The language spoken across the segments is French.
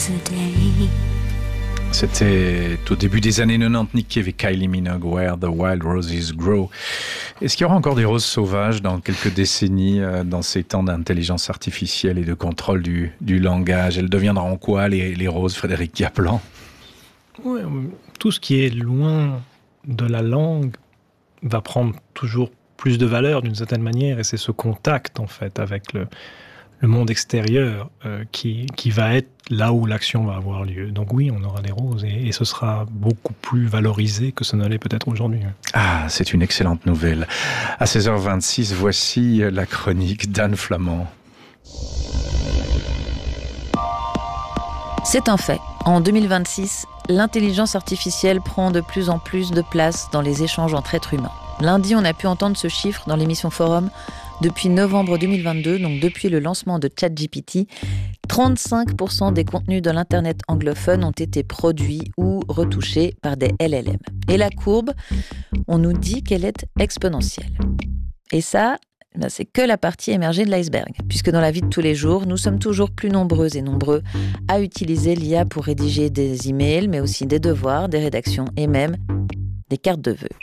today. C'était au début des années 90, Nick Cave et Kylie Minogue, Where the Wild Roses Grow. Est-ce qu'il y aura encore des roses sauvages dans quelques décennies, dans ces temps d'intelligence artificielle et de contrôle du langage? Elles deviendront quoi, les roses, Frédéric Kaplan? Ouais, tout ce qui est loin de la langue va prendre toujours plus de valeur d'une certaine manière, et c'est ce contact en fait avec le monde extérieur qui va être là où l'action va avoir lieu. Donc oui, on aura des roses et ce sera beaucoup plus valorisé que ce ne l'est peut-être aujourd'hui. Ah, c'est une excellente nouvelle. À 16h26, voici la chronique d'Anne Flamand. C'est un fait. En 2026, l'intelligence artificielle prend de plus en plus de place dans les échanges entre êtres humains. Lundi, on a pu entendre ce chiffre dans l'émission Forum. Depuis novembre 2022, donc depuis le lancement de ChatGPT, 35% des contenus de l'Internet anglophone ont été produits ou retouchés par des LLM. Et la courbe, on nous dit qu'elle est exponentielle. Et ça, c'est que la partie émergée de l'iceberg, puisque dans la vie de tous les jours, nous sommes toujours plus nombreuses et nombreux à utiliser l'IA pour rédiger des emails, mais aussi des devoirs, des rédactions et même des cartes de vœux.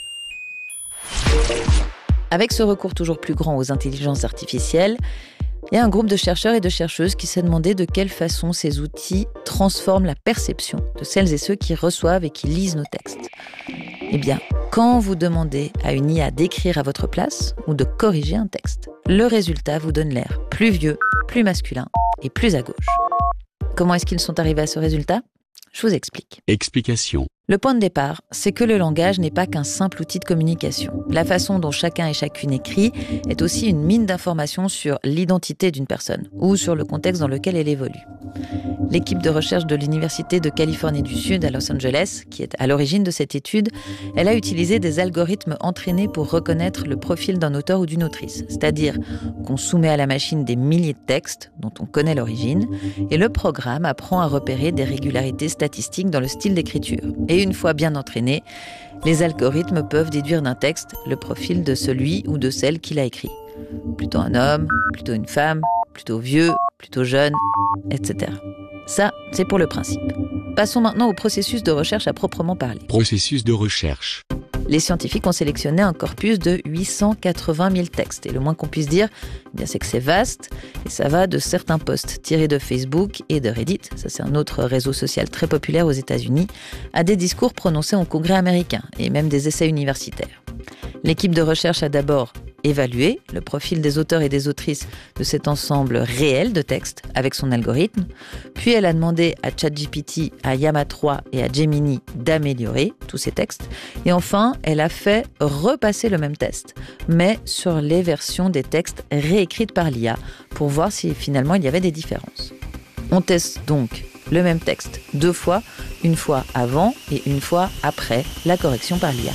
Avec ce recours toujours plus grand aux intelligences artificielles, il y a un groupe de chercheurs et de chercheuses qui s'est demandé de quelle façon ces outils transforment la perception de celles et ceux qui reçoivent et qui lisent nos textes. Eh bien, quand vous demandez à une IA d'écrire à votre place ou de corriger un texte, le résultat vous donne l'air plus vieux, plus masculin et plus à gauche. Comment est-ce qu'ils sont arrivés à ce résultat ? Je vous explique. Explication. Le point de départ, c'est que le langage n'est pas qu'un simple outil de communication. La façon dont chacun et chacune écrit est aussi une mine d'informations sur l'identité d'une personne ou sur le contexte dans lequel elle évolue. L'équipe de recherche de l'Université de Californie du Sud à Los Angeles, qui est à l'origine de cette étude, elle a utilisé des algorithmes entraînés pour reconnaître le profil d'un auteur ou d'une autrice. C'est-à-dire qu'on soumet à la machine des milliers de textes dont on connaît l'origine et le programme apprend à repérer des régularités statistiques dans le style d'écriture. Et une fois bien entraînés, les algorithmes peuvent déduire d'un texte le profil de celui ou de celle qui l'a écrit. Plutôt un homme, plutôt une femme, plutôt vieux, plutôt jeune, etc. Ça, c'est pour le principe. Passons maintenant au processus de recherche à proprement parler. Processus de recherche. Les scientifiques ont sélectionné un corpus de 880 000 textes. Et le moins qu'on puisse dire, c'est que c'est vaste. Et ça va de certains posts tirés de Facebook et de Reddit, ça c'est un autre réseau social très populaire aux États-Unis, à des discours prononcés en congrès américain et même des essais universitaires. L'équipe de recherche a d'abord évalué le profil des auteurs et des autrices de cet ensemble réel de textes avec son algorithme, puis elle a demandé à ChatGPT, à Llama 3 et à Gemini d'améliorer tous ces textes, et enfin elle a fait repasser le même test, mais sur les versions des textes réécrites par l'IA pour voir si finalement il y avait des différences. On teste donc le même texte 2 fois, une fois avant et une fois après la correction par l'IA.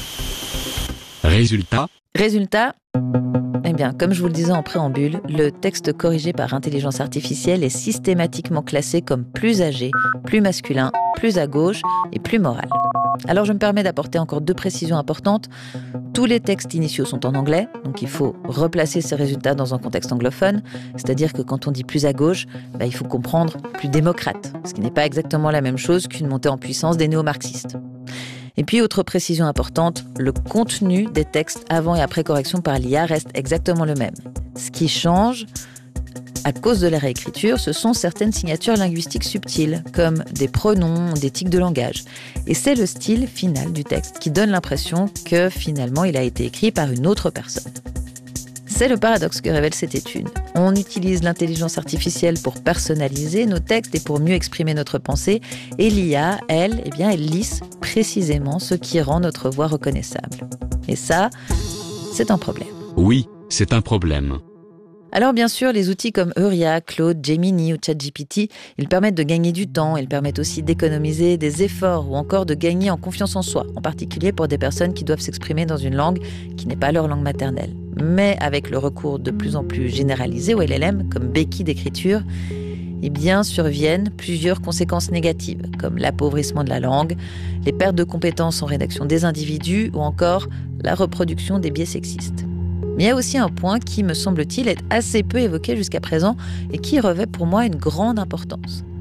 Résultat, eh bien, comme je vous le disais en préambule, le texte corrigé par intelligence artificielle est systématiquement classé comme plus âgé, plus masculin, plus à gauche et plus moral. Alors je me permets d'apporter encore 2 précisions importantes. Tous les textes initiaux sont en anglais, donc il faut replacer ces résultats dans un contexte anglophone, c'est-à-dire que quand on dit plus à gauche, il faut comprendre plus démocrate, ce qui n'est pas exactement la même chose qu'une montée en puissance des néo-marxistes. Et puis, autre précision importante, le contenu des textes avant et après correction par l'IA reste exactement le même. Ce qui change, à cause de la réécriture, ce sont certaines signatures linguistiques subtiles, comme des pronoms, des tics de langage. Et c'est le style final du texte qui donne l'impression que finalement il a été écrit par une autre personne. C'est le paradoxe que révèle cette étude. On utilise l'intelligence artificielle pour personnaliser nos textes et pour mieux exprimer notre pensée. Et l'IA, elle lisse précisément ce qui rend notre voix reconnaissable. Et ça, c'est un problème. Oui, c'est un problème. Alors bien sûr, les outils comme Euria, Claude, Gemini ou ChatGPT, ils permettent de gagner du temps, ils permettent aussi d'économiser des efforts ou encore de gagner en confiance en soi, en particulier pour des personnes qui doivent s'exprimer dans une langue qui n'est pas leur langue maternelle. Mais avec le recours de plus en plus généralisé aux LLM, comme béquille d'écriture, surviennent plusieurs conséquences négatives, comme l'appauvrissement de la langue, les pertes de compétences en rédaction des individus ou encore la reproduction des biais sexistes. Mais il y a aussi un point qui, me semble-t-il, est assez peu évoqué jusqu'à présent et qui revêt pour moi une grande importance.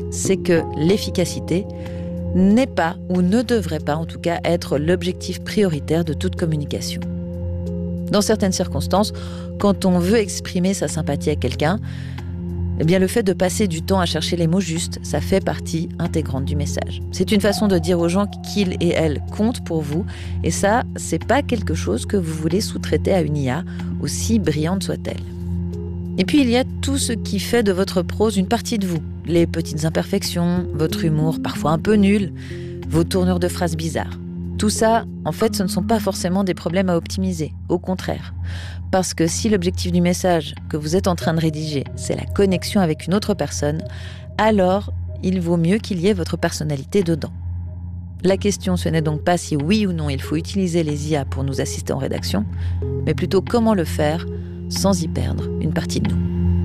c'est que l'efficacité n'est pas, ou ne devrait pas en tout cas, être l'objectif prioritaire de toute communication. Dans certaines circonstances, quand on veut exprimer sa sympathie à quelqu'un, eh bien le fait de passer du temps à chercher les mots justes, ça fait partie intégrante du message. C'est une façon de dire aux gens qu'ils et elles comptent pour vous, et ça, c'est pas quelque chose que vous voulez sous-traiter à une IA, aussi brillante soit-elle. Et puis il y a tout ce qui fait de votre prose une partie de vous. Les petites imperfections, votre humour parfois un peu nul, vos tournures de phrases bizarres. Tout ça, en fait, ce ne sont pas forcément des problèmes à optimiser, au contraire. Parce que si l'objectif du message que vous êtes en train de rédiger, c'est la connexion avec une autre personne, alors il vaut mieux qu'il y ait votre personnalité dedans. La question, ce n'est donc pas si oui ou non il faut utiliser les IA pour nous assister en rédaction, mais plutôt comment le faire sans y perdre une partie de nous.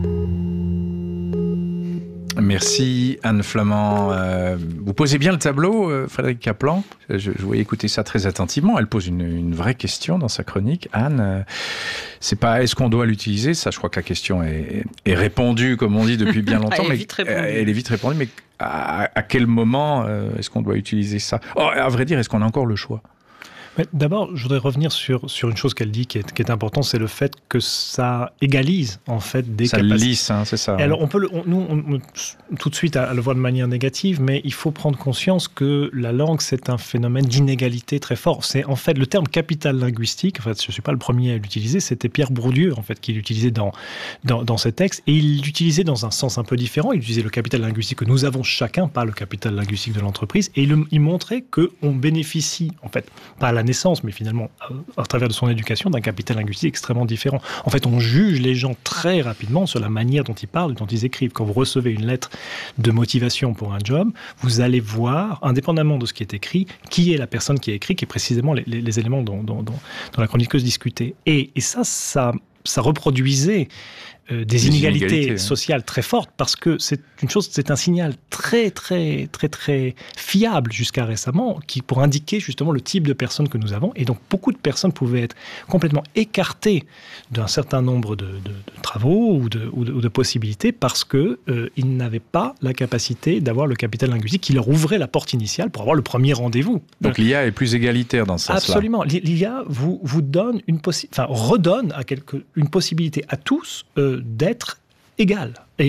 Merci Anne Flamand. Vous posez bien le tableau, Frédéric Kaplan. Je voulais écouter ça très attentivement. Elle pose une vraie question dans sa chronique. Anne, c'est pas est-ce qu'on doit l'utiliser? Ça, je crois que la question est répondue, comme on dit, depuis bien longtemps. Elle est vite répondue. Mais à quel moment est-ce qu'on doit utiliser ça? À vrai dire, est-ce qu'on a encore le choix? Mais d'abord, je voudrais revenir sur une chose qu'elle dit qui est importante, c'est le fait que ça égalise en fait des capacités. Ça lisse, c'est ça. Et alors on peut tout de suite à le voir de manière négative, mais il faut prendre conscience que la langue c'est un phénomène d'inégalité très fort. C'est en fait le terme capital linguistique. En fait, je suis pas le premier à l'utiliser. C'était Pierre Bourdieu en fait qui l'utilisait dans ses textes, et il l'utilisait dans un sens un peu différent. Il utilisait le capital linguistique que nous avons chacun, pas le capital linguistique de l'entreprise, et il montrait que on bénéficie en fait pas à la naissance, mais finalement à travers de son éducation, d'un capital linguistique extrêmement différent. En fait, on juge les gens très rapidement sur la manière dont ils parlent, dont ils écrivent. Quand vous recevez une lettre de motivation pour un job, vous allez voir, indépendamment de ce qui est écrit, qui est la personne qui a écrit, qui est précisément les éléments dont la chroniqueuse discutait. Et ça reproduisait des inégalités sociales très fortes, parce que c'est un signal très très très très fiable jusqu'à récemment, pour indiquer justement le type de personnes que nous avons. Et donc beaucoup de personnes pouvaient être complètement écartées d'un certain nombre de travaux ou de possibilités parce que ils n'avaient pas la capacité d'avoir le capital linguistique qui leur ouvrait la porte initiale pour avoir le premier rendez-vous. Donc l'IA est plus égalitaire dans ce sens-là. Absolument. L'IA vous donne redonne une possibilité à tous d'être égal.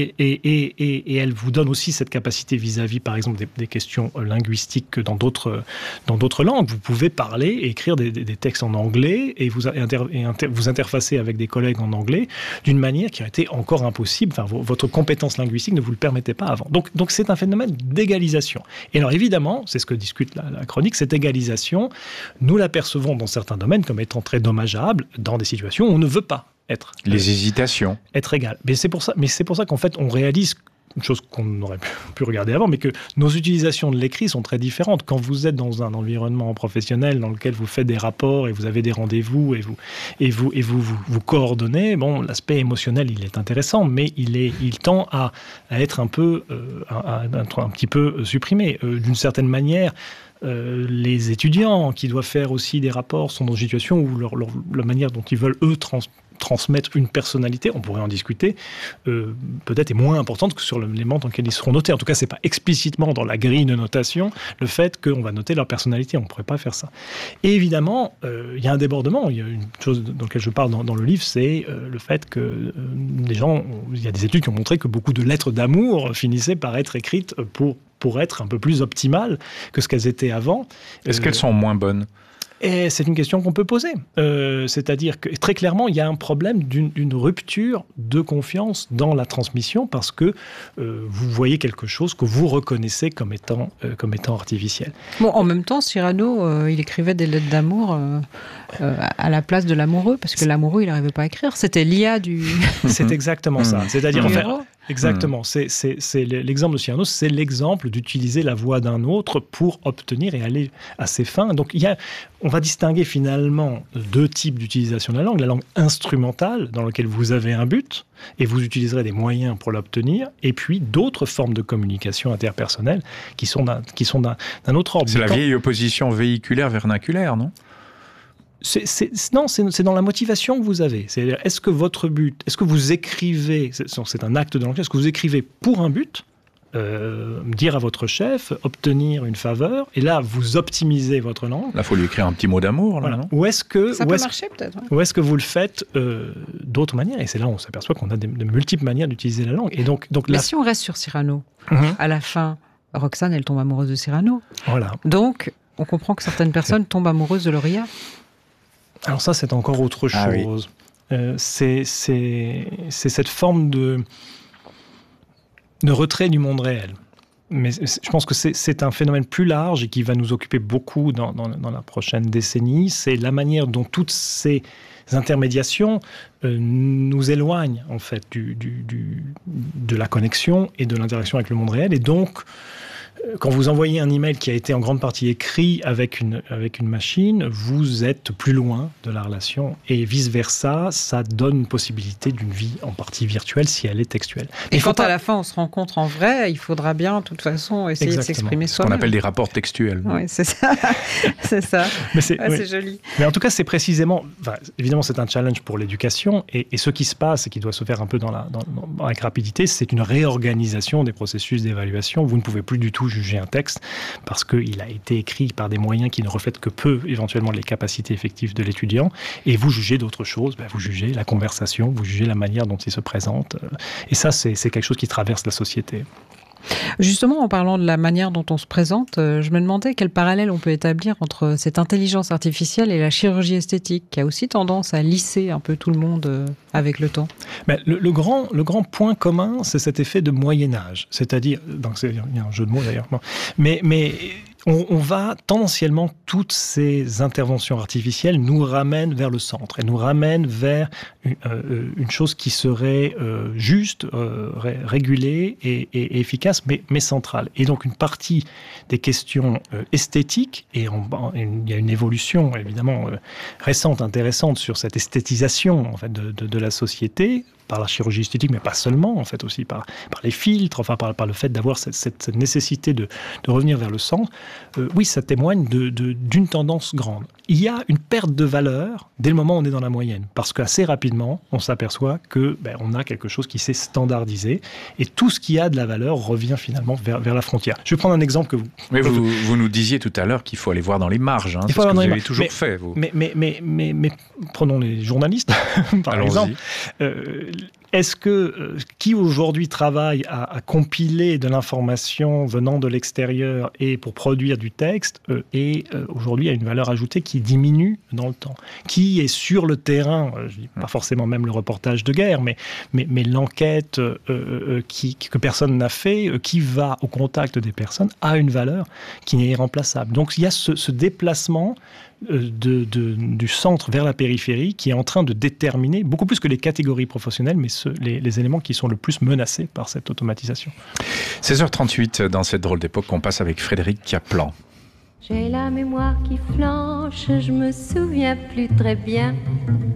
Et elle vous donne aussi cette capacité vis-à-vis, par exemple, des questions linguistiques dans d'autres langues. Vous pouvez parler et écrire des textes en anglais et vous interfacer avec des collègues en anglais d'une manière qui aurait été encore impossible. Enfin, votre compétence linguistique ne vous le permettait pas avant. Donc c'est un phénomène d'égalisation. Et alors évidemment, c'est ce que discute la chronique, cette égalisation, nous la percevons dans certains domaines comme étant très dommageable dans des situations où on ne veut pas les hésitations. Être égal. Mais c'est pour ça qu'en fait, on réalise une chose qu'on aurait pu regarder avant, mais que nos utilisations de l'écrit sont très différentes. Quand vous êtes dans un environnement professionnel dans lequel vous faites des rapports et vous avez des rendez-vous et vous coordonnez, bon, l'aspect émotionnel, il est intéressant, mais il tend à être un petit peu supprimé. D'une certaine manière, les étudiants qui doivent faire aussi des rapports sont dans une situation où la manière dont ils veulent, eux, transmettre une personnalité, on pourrait en discuter, peut-être est moins importante que sur l'élément dans lequel ils seront notés. En tout cas, c'est pas explicitement dans la grille de notation le fait qu'on va noter leur personnalité. On ne pourrait pas faire ça. Et évidemment, il y a un débordement. Il y a une chose dans laquelle je parle dans le livre, c'est le fait que il y a des études qui ont montré que beaucoup de lettres d'amour finissaient par être écrites pour être un peu plus optimales que ce qu'elles étaient avant. Est-ce qu'elles sont moins bonnes ? Et c'est une question qu'on peut poser. C'est-à-dire que très clairement, il y a un problème d'une rupture de confiance dans la transmission parce que vous voyez quelque chose que vous reconnaissez comme étant artificiel. Bon, en même temps, Cyrano, il écrivait des lettres d'amour à la place de l'amoureux, parce que l'amoureux, il n'arrivait pas à écrire. C'était l'IA du... C'est exactement ça. C'est-à-dire, en fait, exactement. C'est l'exemple de Cyrano, c'est l'exemple d'utiliser la voix d'un autre pour obtenir et aller à ses fins. Donc, on va distinguer finalement deux types d'utilisation de la langue instrumentale, dans laquelle vous avez un but, et vous utiliserez des moyens pour l'obtenir, et puis d'autres formes de communication interpersonnelle qui sont d'un autre ordre. C'est la vieille opposition véhiculaire-vernaculaire, non ? Non, c'est dans la motivation que vous avez. C'est-à-dire, est-ce que votre but, est-ce que vous écrivez, c'est un acte de langage, est-ce que vous écrivez pour un but, dire à votre chef, obtenir une faveur, et là, vous optimisez votre langue. Là, il faut lui écrire un petit mot d'amour. Là, Voilà. non ? Ou est-ce que, Ça peut marcher peut-être. ou est-ce que vous le faites d'autres manières? Et c'est là où on s'aperçoit qu'on a de multiples manières d'utiliser la langue. Et donc Mais là, si on reste sur Cyrano, Mhm. à la fin, Roxane, elle tombe amoureuse de Cyrano. Voilà. Donc, on comprend que certaines personnes tombent amoureuses de Lauria. Alors ça, c'est encore autre Ah oui. chose. C'est cette forme de retrait du monde réel. Mais je pense que c'est un phénomène plus large et qui va nous occuper beaucoup dans la prochaine décennie. C'est la manière dont toutes ces intermédiations nous éloignent en fait de la connexion et de l'interaction avec le monde réel. Et donc, quand vous envoyez un email qui a été en grande partie écrit avec une machine, vous êtes plus loin de la relation. Et vice-versa, ça donne une possibilité d'une vie en partie virtuelle si elle est textuelle. Et quand à la fin on se rencontre en vrai, il faudra bien, de toute façon, essayer Exactement. de s'exprimer Ce qu'on soi-même. appelle des rapports textuels. Oui, c'est ça. C'est ça. Mais c'est Ah, oui. c'est joli. Mais en tout cas, c'est précisément... évidemment, c'est un challenge pour l'éducation. Et ce qui se passe et qui doit se faire un peu avec rapidité, c'est une réorganisation des processus d'évaluation. Vous ne pouvez plus du tout juger un texte parce qu'il a été écrit par des moyens qui ne reflètent que peu, éventuellement, les capacités effectives de l'étudiant. Et vous jugez d'autres choses. Vous jugez la conversation, vous jugez la manière dont il se présente. Et ça, c'est quelque chose qui traverse la société. Justement, en parlant de la manière dont on se présente, je me demandais quel parallèle on peut établir entre cette intelligence artificielle et la chirurgie esthétique, qui a aussi tendance à lisser un peu tout le monde avec le temps. Ben, le grand point commun, c'est cet effet de Moyen-Âge. C'est-à-dire, il y a un jeu de mots d'ailleurs, mais on va tendanciellement, toutes ces interventions artificielles nous ramènent vers le centre et nous ramènent vers une chose qui serait juste, régulée et efficace, mais centrale. Et donc une partie des questions esthétiques, et il y a une évolution évidemment récente, intéressante sur cette esthétisation en fait, de la société, par la chirurgie esthétique, mais pas seulement, en fait, aussi par les filtres, enfin par le fait d'avoir cette nécessité de revenir vers le centre. Oui, ça témoigne d'une tendance grande. Il y a une perte de valeur dès le moment où on est dans la moyenne, parce qu'assez rapidement, on s'aperçoit que on a quelque chose qui s'est standardisé, et tout ce qui a de la valeur revient finalement vers la frontière. Je vais prendre un exemple que vous... Mais vous nous disiez tout à l'heure qu'il faut aller voir dans les marges. C'est ce que vous avez toujours fait, vous. Mais prenons les journalistes, par exemple. Est-ce que qui aujourd'hui travaille à compiler de l'information venant de l'extérieur et pour produire du texte aujourd'hui a une valeur ajoutée qui diminue dans le temps? Qui est sur le terrain, je dis pas forcément même le reportage de guerre, mais l'enquête que personne n'a fait, qui va au contact des personnes, a une valeur qui est irremplaçable. Donc il y a ce déplacement du centre vers la périphérie qui est en train de déterminer, beaucoup plus que les catégories professionnelles, mais les éléments qui sont le plus menacés par cette automatisation. 16h38, dans cette drôle d'époque, on passe avec Frédéric Kaplan. J'ai la mémoire qui flanche, je me souviens plus très bien